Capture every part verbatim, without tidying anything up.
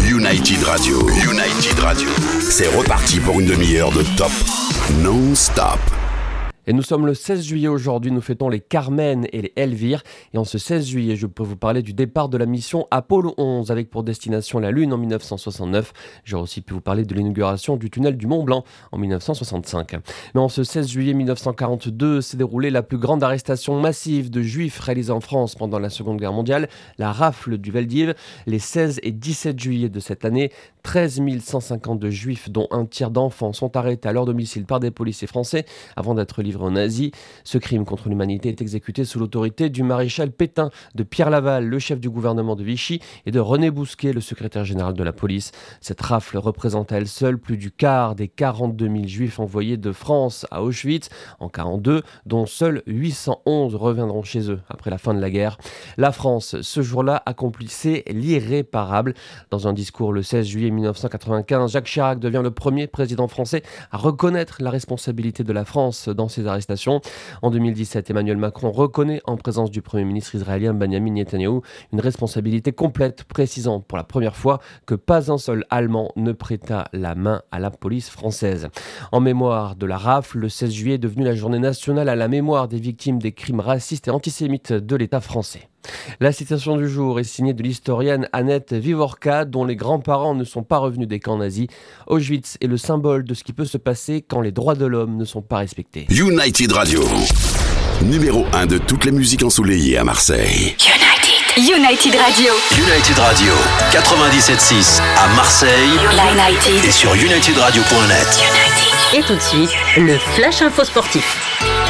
United Radio. United Radio. C'est reparti pour une demi-heure de top non-stop. Et nous sommes le seize juillet aujourd'hui, nous fêtons les Carmen et les Elvire. Et en ce seize juillet, je peux vous parler du départ de la mission Apollo onze avec pour destination la Lune en dix-neuf cent soixante-neuf. J'aurais aussi pu vous parler de l'inauguration du tunnel du Mont Blanc en dix-neuf cent soixante-cinq. Mais en ce seize juillet mille neuf cent quarante-deux s'est déroulée la plus grande arrestation massive de juifs réalisée en France pendant la Seconde Guerre mondiale, la rafle du Veldiv. Les seize et dix-sept juillet de cette année, treize mille cent cinquante-deux juifs, dont un tiers d'enfants, sont arrêtés à leur domicile par des policiers français avant d'être livrés aux nazis. Ce crime contre l'humanité est exécuté sous l'autorité du maréchal Pétain, de Pierre Laval, le chef du gouvernement de Vichy, et de René Bousquet, le secrétaire général de la police. Cette rafle représente à elle seule plus du quart des quarante-deux mille juifs envoyés de France à Auschwitz en quarante-deux, dont seuls huit cent onze reviendront chez eux après la fin de la guerre. La France, ce jour-là, accomplissait l'irréparable. Dans un discours le seize juillet mille neuf cent quatre-vingt-quinze, Jacques Chirac devient le premier président français à reconnaître la responsabilité de la France dans ces arrestations. En deux mille dix-sept, Emmanuel Macron reconnaît en présence du Premier ministre israélien Benjamin Netanyahou une responsabilité complète, précisant pour la première fois que pas un seul Allemand ne prêta la main à la police française. En mémoire de la rafle, le seize juillet est devenu la journée nationale à la mémoire des victimes des crimes racistes et antisémites de l'État français. La citation du jour est signée de l'historienne Annette Vivorka, dont les grands-parents ne sont pas revenus des camps nazis. Auschwitz est le symbole de ce qui peut se passer quand les droits de l'homme ne sont pas respectés. United Radio, numéro un de toutes les musiques ensoleillées à Marseille. United. United Radio. United Radio, quatre-vingt-dix-sept six à Marseille. United. Et sur united radio point net. United. Et tout de suite, le Flash Info Sportif.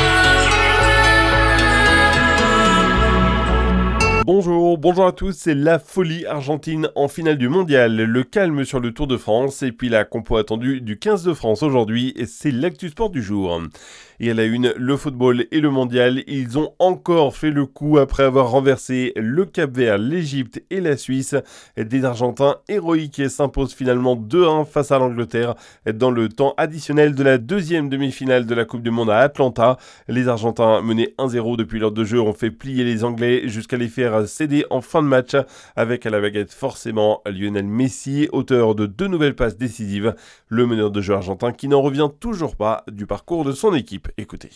Bonjour, bonjour à tous, c'est la folie argentine en finale du mondial, le calme sur le Tour de France et puis la compo attendue du quinze de France aujourd'hui, c'est l'actu sport du jour. Et à la une, le football et le mondial, ils ont encore fait le coup après avoir renversé le Cap-Vert, l'Égypte et la Suisse. Des Argentins héroïques s'imposent finalement deux à un face à l'Angleterre dans le temps additionnel de la deuxième demi-finale de la Coupe du Monde à Atlanta. Les Argentins menés un zéro depuis l'heure de jeu ont fait plier les Anglais jusqu'à les faire céder en fin de match avec à la baguette forcément Lionel Messi, auteur de deux nouvelles passes décisives. Le meneur de jeu argentin qui n'en revient toujours pas du parcours de son équipe. Écoutez.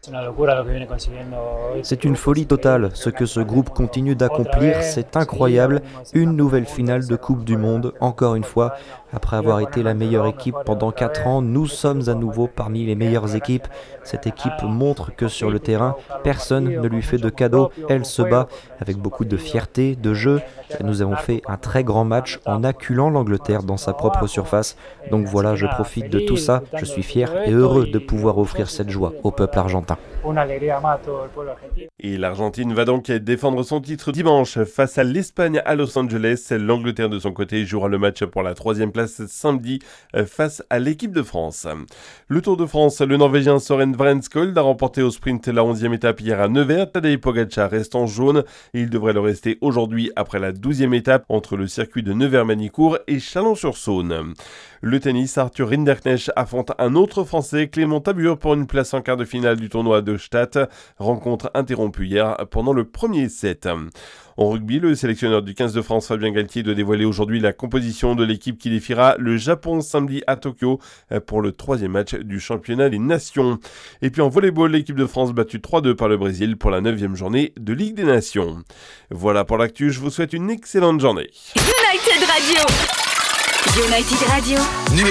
C'est une folie totale. Ce que ce groupe continue d'accomplir, c'est incroyable. Une nouvelle finale de Coupe du Monde, encore une fois. Après avoir été la meilleure équipe pendant quatre ans, nous sommes à nouveau parmi les meilleures équipes. Cette équipe montre que sur le terrain, personne ne lui fait de cadeaux. Elle se bat avec beaucoup de fierté, de jeu. Nous avons fait un très grand match en acculant l'Angleterre dans sa propre surface. Donc voilà, je profite de tout ça. Je suis fier et heureux de pouvoir offrir cette joie au peuple argentin. Et l'Argentine va donc défendre son titre dimanche face à l'Espagne à Los Angeles. L'Angleterre de son côté jouera le match pour la troisième place samedi face à l'équipe de France. Le Tour de France, le Norvégien Søren Vrenskold a remporté au sprint la onzième étape hier à Nevers. Tadej Pogacar reste en jaune et il devrait le rester aujourd'hui après la douzième étape entre le circuit de Nevers-Manicourt et Chalon-sur-Saône. Le tennis, Arthur Rinderknecht affronte un autre Français, Clément Tabur, pour une place en quart de finale du tournoi de Stade. Rencontre interrompue hier pendant le premier set. En rugby, le sélectionneur du quinze de France, Fabien Galtier, doit dévoiler aujourd'hui la composition de l'équipe qui défiera le Japon samedi à Tokyo pour le troisième match du championnat des nations. Et puis en volleyball, l'équipe de France battue trois deux par le Brésil pour la neuvième journée de Ligue des Nations. Voilà pour l'actu, je vous souhaite une excellente journée. United Radio. United Radio. Numéro